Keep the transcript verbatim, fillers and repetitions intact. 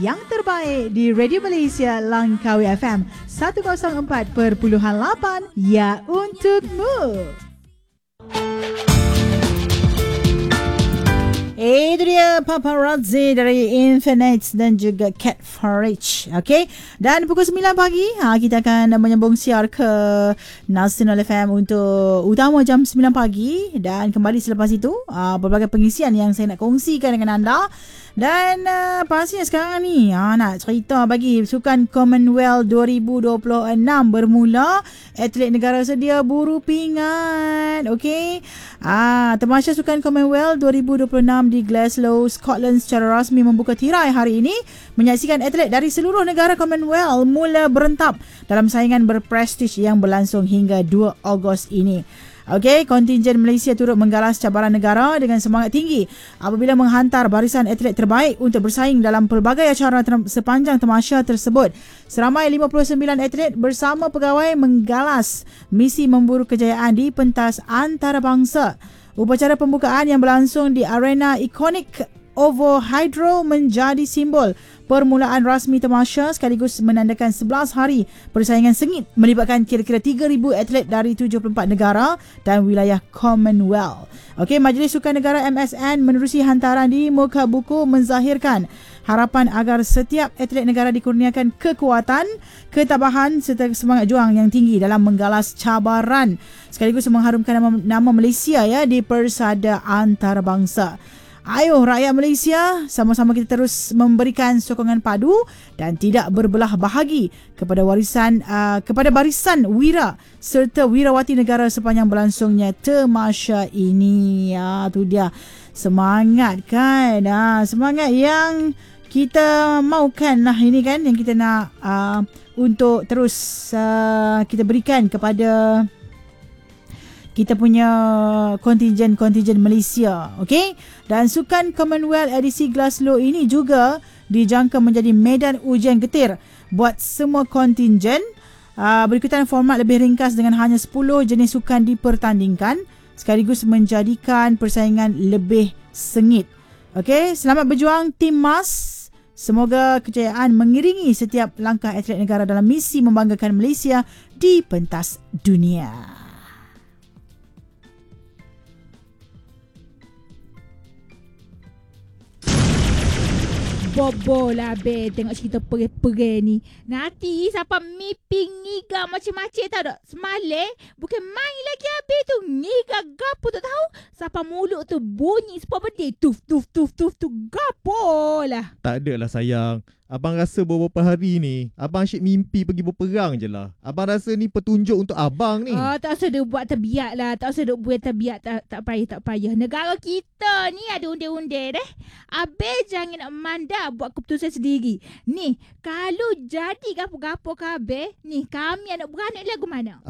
yang terbaik di Radio Malaysia Langkawi F M seratus empat perpuluhan lapan, ya untukmu. Eh, itu dia Paparazzi dari Infinite dan juga Cat Forage. Okay. Dan pukul sembilan pagi, ha, kita akan menyambung siar ke Nasional F M untuk utama jam sembilan pagi. Dan kembali selepas itu, ha, berbagai pengisian yang saya nak kongsikan dengan anda. Dan uh, pastinya sekarang ni ha, nak cerita bagi Sukan Commonwealth dua ribu dua puluh enam bermula. Atlet negara sedia buru pingat. Okey. Ah, Tamasya Sukan Commonwealth dua ribu dua puluh enam di Glasgow, Scotland secara rasmi membuka tirai hari ini, menyaksikan atlet dari seluruh negara Commonwealth mula berentap dalam saingan berprestij yang berlangsung hingga dua Ogos ini. Okey, kontingen Malaysia turut menggalas cabaran negara dengan semangat tinggi apabila menghantar barisan atlet terbaik untuk bersaing dalam pelbagai acara ter- sepanjang tamasya tersebut. Seramai lima puluh sembilan atlet bersama pegawai menggalas misi memburu kejayaan di pentas antarabangsa. Upacara pembukaan yang berlangsung di arena ikonik Ovo Hydro menjadi simbol permulaan rasmi tamasya sekaligus menandakan sebelas hari persaingan sengit melibatkan kira-kira tiga ribu atlet dari tujuh puluh empat negara dan wilayah Commonwealth. Okey, Majlis Sukan Negara M S N menerusi hantaran di muka buku menzahirkan harapan agar setiap atlet negara dikurniakan kekuatan, ketabahan serta semangat juang yang tinggi dalam menggalas cabaran sekaligus mengharumkan nama, nama Malaysia ya di persada antarabangsa. Ayo rakyat Malaysia, sama-sama kita terus memberikan sokongan padu dan tidak berbelah bahagi kepada warisan uh, kepada barisan wira serta wirawati negara sepanjang berlangsungnya tamasya ini. Ya, tu dia. Semangat kan? Ha, semangat yang kita maukan lah ini kan, yang kita nak uh, untuk terus uh, kita berikan kepada kita punya kontingen-kontingen Malaysia. Okey? Dan Sukan Commonwealth edisi Glasgow ini juga dijangka menjadi medan ujian getir buat semua kontingen. Uh, berikutan format lebih ringkas dengan hanya sepuluh jenis sukan dipertandingkan sekaligus menjadikan persaingan lebih sengit. Okey? Selamat berjuang Tim Mas. Semoga kejayaan mengiringi setiap langkah atlet negara dalam misi membanggakan Malaysia di pentas dunia. Bobo lah be, tengok cerita perih-perih ni. Nanti siapa miping ngiga macam-macam tau tak? Semalam bukan main lagi habis tu. Ngiga gapo tak tahu. Siapa mulut tu bunyi sepuluh benda. Tuf tuf tuf tuf tu gapo lah. Tak ada lah sayang. Abang rasa beberapa hari ni abang asyik mimpi pergi berperang je lah. Abang rasa ni petunjuk untuk abang ni. Oh, tak usah dia buat terbiak lah. Tak usah dia buat terbiak. Tak, tak payah, tak payah. Negara kita ni ada unde-unde deh. Habis jangan nak mandar buat keputusan sendiri. Ni, kalau jadi gapo-gapo kabeh, ni kami anak beranak lagu mana?